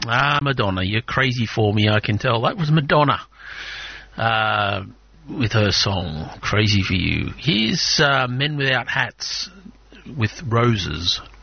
Madonna, you're crazy for me, I can tell. That was Madonna with her song, Crazy for You. Here's Men Without Hats with Roses.